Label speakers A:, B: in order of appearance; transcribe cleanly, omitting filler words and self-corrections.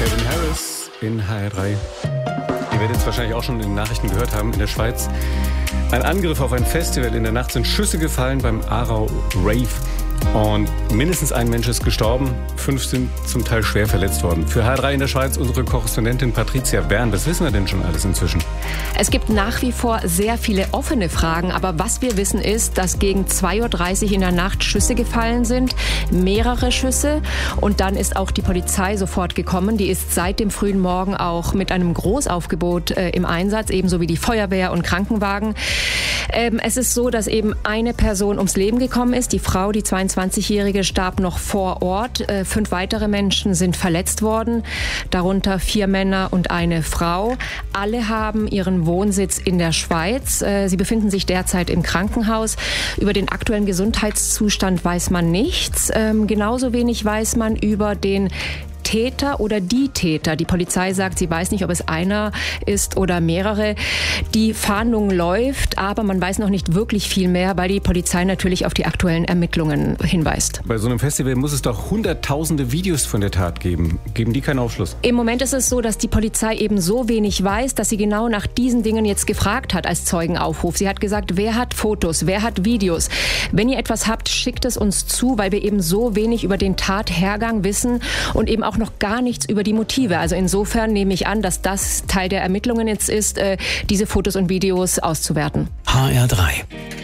A: Calvin Harris in HR3. Ihr werdet es wahrscheinlich auch schon in den Nachrichten gehört haben. In der Schweiz ein Angriff auf ein Festival. In der Nacht sind Schüsse gefallen beim Aarau Rave. Und mindestens ein Mensch ist gestorben, 5 sind zum Teil schwer verletzt worden. Für HR3 in der Schweiz unsere Korrespondentin Patricia Bern. Was wissen wir denn schon alles inzwischen?
B: Es gibt nach wie vor sehr viele offene Fragen. Aber was wir wissen ist, dass gegen 2.30 Uhr in der Nacht Schüsse gefallen sind. Mehrere Schüsse. Und dann ist auch die Polizei sofort gekommen. Die ist seit dem frühen Morgen auch mit einem Großaufgebot im Einsatz, ebenso wie die Feuerwehr und Krankenwagen. Es ist so, dass eben eine Person ums Leben gekommen ist. Die Frau, die 22-Jährige, starb noch vor Ort. 5 weitere Menschen sind verletzt worden, darunter 4 Männer und eine Frau. Alle haben ihren Wohnsitz in der Schweiz. Sie befinden sich derzeit im Krankenhaus. Über den aktuellen Gesundheitszustand weiß man nichts. Genauso wenig weiß man über den Täter oder die Täter. Die Polizei sagt, sie weiß nicht, ob es einer ist oder mehrere. Die Fahndung läuft, aber man weiß noch nicht wirklich viel mehr, weil die Polizei natürlich auf die aktuellen Ermittlungen hinweist.
A: Bei so einem Festival muss es doch hunderttausende Videos von der Tat geben. Geben die keinen Aufschluss?
B: Im Moment ist es so, dass die Polizei eben so wenig weiß, dass sie genau nach diesen Dingen jetzt gefragt hat als Zeugenaufruf. Sie hat gesagt, wer hat Fotos, wer hat Videos? Wenn ihr etwas habt, schickt es uns zu, weil wir eben so wenig über den Tathergang wissen und eben auch noch gar nichts über die Motive. Also insofern nehme ich an, dass das Teil der Ermittlungen jetzt ist, diese Fotos und Videos auszuwerten.
C: HR3